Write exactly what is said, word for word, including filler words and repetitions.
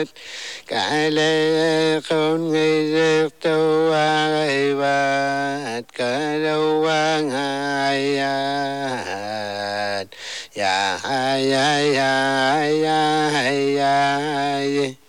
cái lệ con người rước tu ai ba cái đâuang hai ya ya ya ya ya ya